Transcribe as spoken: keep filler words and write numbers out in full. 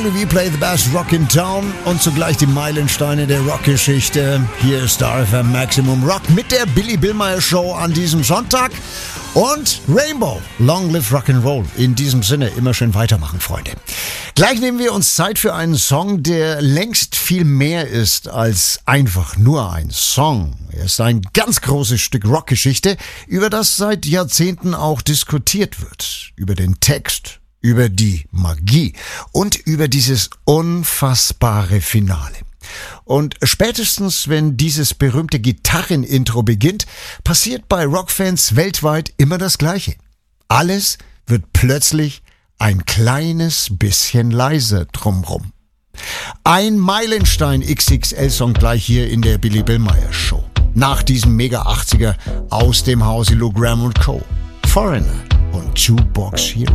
We play the best rock in town und zugleich die Meilensteine der Rockgeschichte. Hier ist Star F M Maximum Rock mit der Billy Billmeyer Show an diesem Sonntag und Rainbow, Long Live Rock'n'Roll. In diesem Sinne immer schön weitermachen, Freunde. Gleich nehmen wir uns Zeit für einen Song, der längst viel mehr ist als einfach nur ein Song. Er ist ein ganz großes Stück Rockgeschichte, über das seit Jahrzehnten auch diskutiert wird. Über den Text, über die Magie und über dieses unfassbare Finale. Und spätestens, wenn dieses berühmte Gitarrenintro beginnt, passiert bei Rockfans weltweit immer das Gleiche. Alles wird plötzlich ein kleines bisschen leiser drumrum. Ein Meilenstein X X L-Song gleich hier in der Billy Billmeyer Show. Nach diesem Mega-achtziger aus dem Hause Lou Gramm und Co. Foreigner und Jukebox Hero.